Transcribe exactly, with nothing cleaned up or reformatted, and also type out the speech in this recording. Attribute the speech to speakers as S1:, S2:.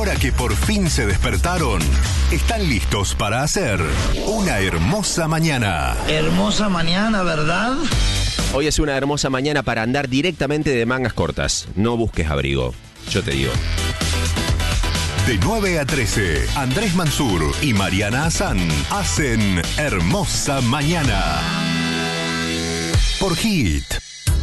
S1: ahora que por fin se despertaron, están listos para hacer una hermosa mañana.
S2: Hermosa mañana, ¿verdad?
S3: Hoy es una hermosa mañana para andar directamente de mangas cortas. No busques abrigo, yo te digo.
S1: De nueve a trece, Andrés Mansur y Mariana Hassan hacen Hermosa Mañana. Por Hit.